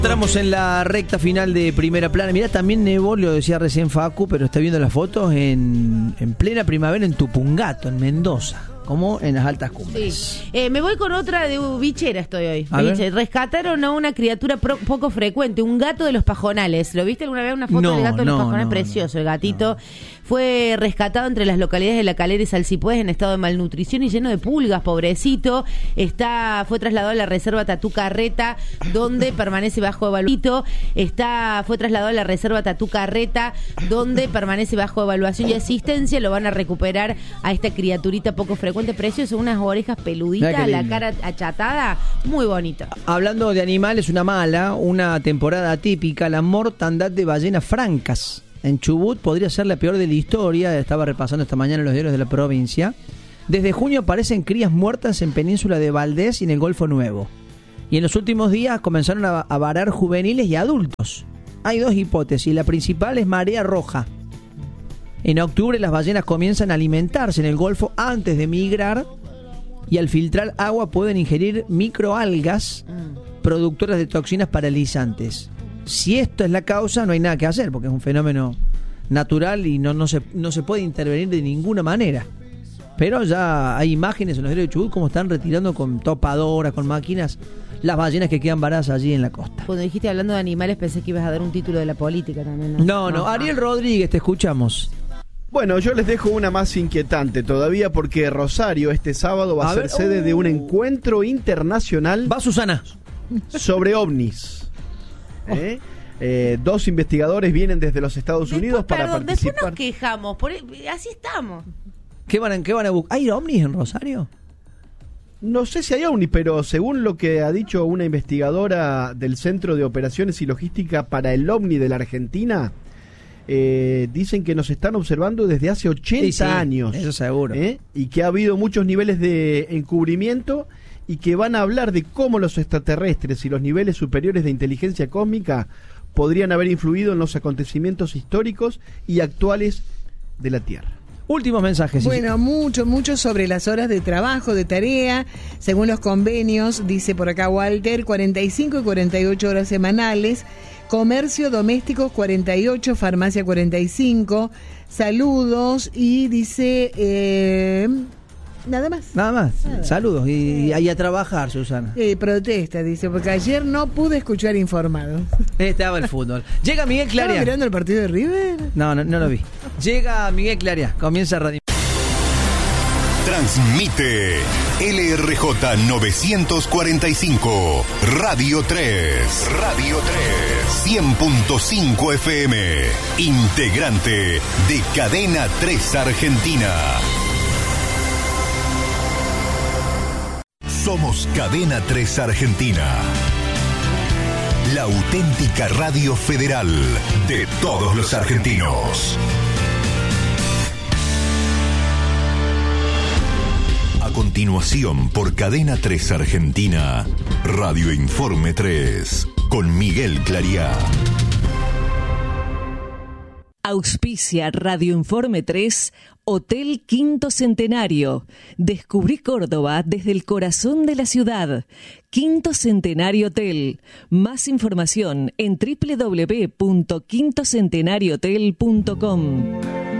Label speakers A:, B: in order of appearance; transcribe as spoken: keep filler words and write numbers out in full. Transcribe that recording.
A: Entramos en la recta final de Primera Plana. Mirá, también nevó, lo decía recién Facu, pero está viendo las fotos en, en plena primavera en Tupungato, en Mendoza, como en las altas cumbres.
B: Sí. Eh, me voy con otra de bichera estoy hoy.
A: A
B: Biche. Rescataron a una criatura pro, poco frecuente, un gato de los pajonales. ¿Lo viste alguna vez? Una foto
A: No,
B: del gato de
A: no,
B: los pajonales,
A: no,
B: precioso,
A: no,
B: el gatito.
A: no.
B: Fue rescatado entre las localidades de La Calera y Salsipués en estado de malnutrición y lleno de pulgas, pobrecito. Está, fue trasladado a la reserva Tatú Carreta, donde permanece bajo evaluación. Está, fue trasladado a la reserva Tatú Carreta, donde permanece bajo evaluación y asistencia. Lo van a recuperar a esta criaturita poco frecuente, precioso, unas orejas peluditas, la cara achatada, muy bonito.
A: Hablando de animales, una mala, una temporada atípica, la mortandad de ballenas francas en Chubut podría ser la peor de la historia. Estaba repasando esta mañana los diarios de la provincia. Desde junio aparecen crías muertas en Península de Valdés y en el Golfo Nuevo. Y en los últimos días comenzaron a, a varar juveniles y adultos. Hay dos hipótesis. La principal es marea roja. En octubre las ballenas comienzan a alimentarse en el Golfo antes de migrar y al filtrar agua pueden ingerir microalgas productoras de toxinas paralizantes. Si esto es la causa, no hay nada que hacer, porque es un fenómeno natural y no, no, se, no se puede intervenir de ninguna manera. Pero ya hay imágenes en los diarios de Chubut como están retirando con topadoras, con máquinas, las ballenas que quedan varadas allí en la costa.
B: Cuando dijiste hablando de animales pensé que ibas a dar un título de la política también. No,
A: no, no. no. Ariel Rodríguez, te escuchamos.
C: Bueno, yo les dejo una más inquietante todavía porque Rosario este sábado va a, a ser ver, sede uh, de un encuentro internacional.
A: Va Susana.
C: Sobre ovnis. ¿Eh? Eh, dos investigadores vienen desde los Estados después, Unidos para
B: perdón,
C: participar.
B: Después nos quejamos, por, así estamos.
A: ¿Qué van, qué van a buscar? ¿Hay ovnis en Rosario?
C: No sé si hay ovnis, pero según lo que ha dicho una investigadora del Centro de Operaciones y Logística para el OVNI de la Argentina, eh, dicen que nos están observando desde hace ochenta sí, sí, años.
A: Eso seguro.
C: ¿eh? Y que ha habido muchos niveles de encubrimiento y que van a hablar de cómo los extraterrestres y los niveles superiores de inteligencia cósmica podrían haber influido en los acontecimientos históricos y actuales de la Tierra.
A: Últimos mensajes.
D: Bueno, mucho, mucho sobre las horas de trabajo, de tarea. Según los convenios, dice por acá Walter, cuarenta y cinco y cuarenta y ocho horas semanales. Comercio doméstico cuarenta y ocho, farmacia cuarenta y cinco. Saludos y dice... Eh, Nada más.
A: Nada más.
D: Nada.
A: Saludos. Y, y ahí a trabajar, Susana.
D: Eh, protesta, dice, porque ayer no pude escuchar informado.
A: Estaba el fútbol. Llega Miguel Claria.
D: ¿Estaba mirando el partido de River?
A: No, no, no lo vi. Llega Miguel Claria. Comienza Radio.
E: Transmite L R J novecientos cuarenta y cinco, Radio tres. Radio tres. cien punto cinco F M. Integrante de Cadena tres Argentina. Somos Cadena tres Argentina, la auténtica radio federal de todos los argentinos. A continuación, por Cadena tres Argentina, Radio Informe tres, con Miguel Clariá.
F: Auspicia Radio Informe tres, Hotel Quinto Centenario. Descubrí Córdoba desde el corazón de la ciudad. Quinto Centenario Hotel. Más información en doble u doble u doble u punto quinto centenario hotel punto com.